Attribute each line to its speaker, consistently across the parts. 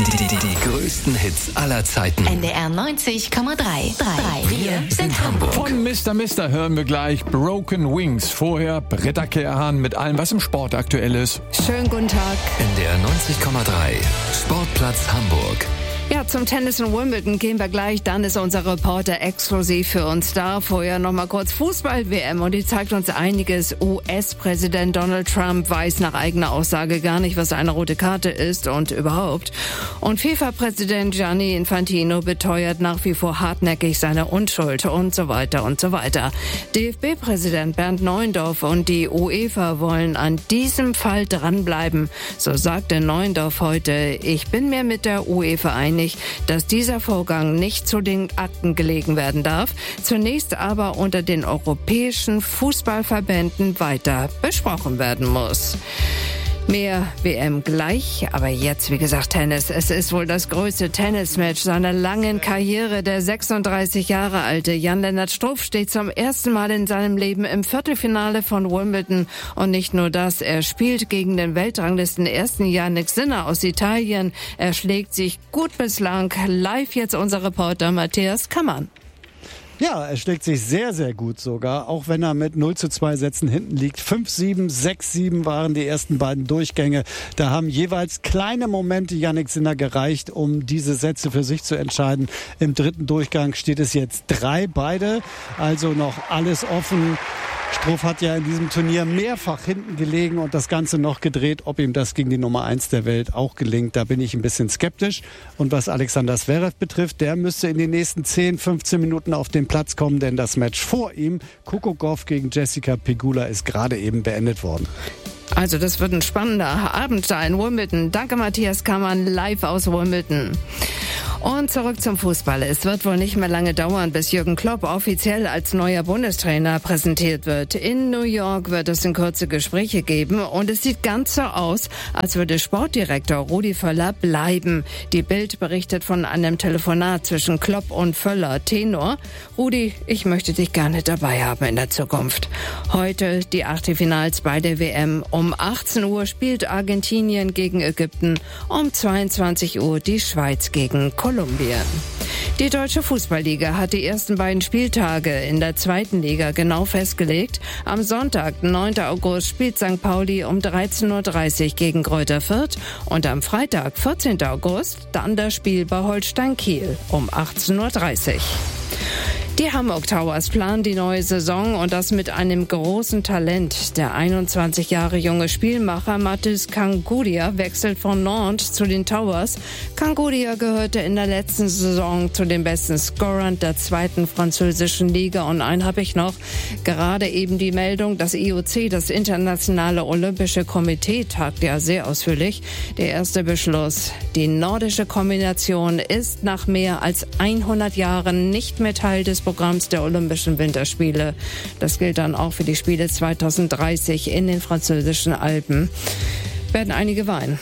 Speaker 1: Die größten Hits aller Zeiten.
Speaker 2: NDR 90,3. Wir sind Hamburg.
Speaker 3: Von Mr. hören wir gleich Broken Wings. Vorher Britta Kehrhahn mit allem, was im Sport aktuell ist.
Speaker 4: Schönen guten Tag.
Speaker 1: NDR 90,3. Sportplatz Hamburg.
Speaker 4: Ja, zum Tennis in Wimbledon gehen wir gleich. Dann ist unser Reporter exklusiv für uns da. Vorher noch mal kurz Fußball-WM und die zeigt uns einiges. US-Präsident Donald Trump weiß nach eigener Aussage gar nicht, was eine rote Karte ist und überhaupt. Und FIFA-Präsident Gianni Infantino beteuert nach wie vor hartnäckig seine Unschuld und so weiter und so weiter. DFB-Präsident Bernd Neuendorf und die UEFA wollen an diesem Fall dranbleiben. So sagte Neuendorf heute: Ich bin mir mit der UEFA einig, dass dieser Vorgang nicht zu den Akten gelegen werden darf, zunächst aber unter den europäischen Fußballverbänden weiter besprochen werden muss. Mehr WM gleich, aber jetzt, wie gesagt, Tennis. Es ist wohl das größte Tennismatch seiner langen Karriere. Der 36 Jahre alte Jan-Lennart Struff steht zum ersten Mal in seinem Leben im Viertelfinale von Wimbledon. Und nicht nur das, er spielt gegen den Weltranglisten ersten Jannik Sinner aus Italien. Er schlägt sich gut bislang. Live jetzt unser Reporter Matthias Kammann.
Speaker 5: Ja, er schlägt sich sehr, sehr gut sogar, auch wenn er mit 0:2 Sätzen hinten liegt. 5-7, 6-7 waren die ersten beiden Durchgänge. Da haben jeweils kleine Momente Jannik Sinner gereicht, um diese Sätze für sich zu entscheiden. Im dritten Durchgang steht es jetzt 3 beide, also noch alles offen. Struff hat ja in diesem Turnier mehrfach hinten gelegen und das Ganze noch gedreht. Ob ihm das gegen die Nummer 1 der Welt auch gelingt, da bin ich ein bisschen skeptisch. Und was Alexander Zverev betrifft, der müsste in den nächsten 10, 15 Minuten auf den Platz kommen, denn das Match vor ihm, Coco Gauff gegen Jessica Pegula, ist gerade eben beendet worden.
Speaker 4: Also das wird ein spannender Abend da in Wimbledon. Danke Matthias Kammann, live aus Wimbledon. Und zurück zum Fußball. Es wird wohl nicht mehr lange dauern, bis Jürgen Klopp offiziell als neuer Bundestrainer präsentiert wird. In New York wird es in Kürze Gespräche geben und es sieht ganz so aus, als würde Sportdirektor Rudi Völler bleiben. Die Bild berichtet von einem Telefonat zwischen Klopp und Völler. Tenor: Rudi, ich möchte dich gerne dabei haben in der Zukunft. Heute die Achtelfinals bei der WM. Um 18 Uhr spielt Argentinien gegen Ägypten. Um 22 Uhr die Schweiz gegen Kolumbien. Die Deutsche Fußballliga hat die ersten beiden Spieltage in der zweiten Liga genau festgelegt. Am Sonntag, 9. August, spielt St. Pauli um 13:30 Uhr gegen Greuther Fürth und am Freitag, 14. August, dann das Spiel bei Holstein Kiel um 18:30 Uhr. Die Hamburg Towers planen die neue Saison und das mit einem großen Talent. Der 21 Jahre junge Spielmacher Mathis Kangudia wechselt von Nantes zu den Towers. Kangudia gehörte in der letzten Saison zu den besten Scorern der zweiten französischen Liga. Und einen habe ich noch. Gerade eben die Meldung, das IOC, das Internationale Olympische Komitee, tagt ja sehr ausführlich. Der erste Beschluss: Die nordische Kombination ist nach mehr als 100 Jahren nicht mehr Teil des Programms der Olympischen Winterspiele. Das gilt dann auch für die Spiele 2030 in den französischen Alpen. Werden einige weinen.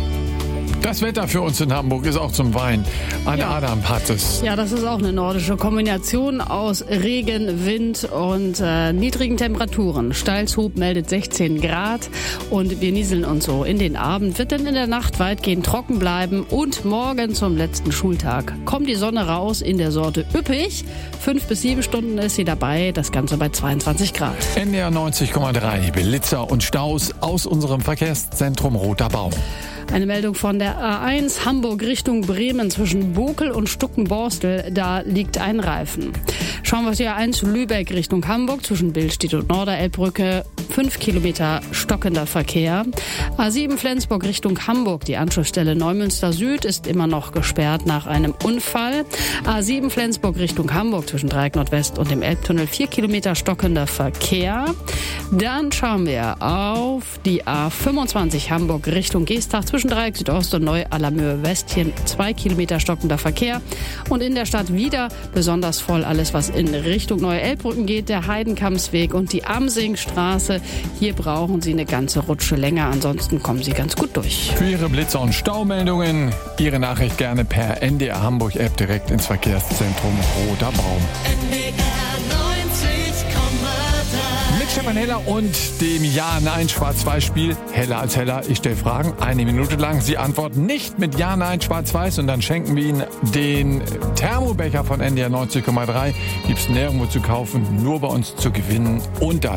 Speaker 3: Das Wetter für uns in Hamburg ist auch zum Weinen. Adam hat es.
Speaker 6: Ja, das ist auch eine nordische Kombination aus Regen, Wind und niedrigen Temperaturen. Steilshub meldet 16 Grad und wir nieseln uns so in den Abend. Wird dann in der Nacht weitgehend trocken bleiben und morgen zum letzten Schultag kommt die Sonne raus in der Sorte üppig. 5 bis 7 Stunden ist sie dabei, das Ganze bei 22 Grad.
Speaker 3: NDR 90,3, Blitzer und Staus aus unserem Verkehrszentrum Roter Baum.
Speaker 6: Eine Meldung von der A1 Hamburg Richtung Bremen zwischen Bokel und Stuckenborstel. Da liegt ein Reifen. Schauen wir auf die A1 Lübeck Richtung Hamburg zwischen Billstedt und Norderelbbrücke. 5 Kilometer stockender Verkehr. A7 Flensburg Richtung Hamburg. Die Anschlussstelle Neumünster Süd ist immer noch gesperrt nach einem Unfall. A7 Flensburg Richtung Hamburg zwischen Dreieck Nordwest und dem Elbtunnel. 4 Kilometer stockender Verkehr. Dann schauen wir auf die A25 Hamburg Richtung Geestach zwischen Dreieck Südost und Neu-Allermöhe Westchen. 2 Kilometer stockender Verkehr. Und in der Stadt wieder besonders voll alles, was in Richtung Neue Elbbrücken geht. Der Heidenkampsweg und die Amsingstraße. Hier brauchen Sie eine ganze Rutsche länger. Ansonsten kommen Sie ganz gut durch.
Speaker 3: Für Ihre Blitzer- und Staumeldungen Ihre Nachricht gerne per NDR Hamburg App direkt ins Verkehrszentrum Roter Baum.
Speaker 1: NDR 90,3.
Speaker 3: Mit Stefan Heller und dem Ja-Nein-Schwarz-Weiß-Spiel. Heller als Heller. Ich stelle Fragen, 1 Minute lang. Sie antworten nicht mit Ja-Nein-Schwarz-Weiß und dann schenken wir Ihnen den Thermobecher von NDR 90,3. Gibt's nirgendwo zu kaufen, nur bei uns zu gewinnen unter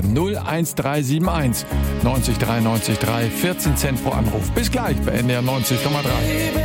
Speaker 3: 01371 90 93 3, 14 Cent pro Anruf. Bis gleich bei NDR 90,3.